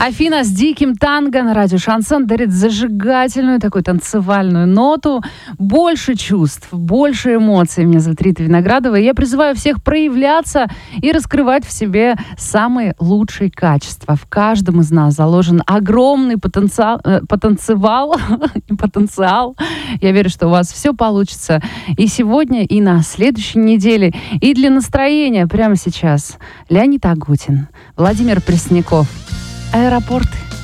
Афина с диким танго на радио Шансон дарит зажигательную такую танцевальную ноту. Больше чувств, больше эмоций. Меня зовут Рита Виноградова. И я призываю всех проявляться и раскрывать в себе самые лучшие качества. В каждом из нас заложен огромный потенциал. Я верю, что у вас все получится и сегодня, и на следующей неделе. И для настроения прямо сейчас Леонид Агутин, Владимир Пресняков. Аэропорты.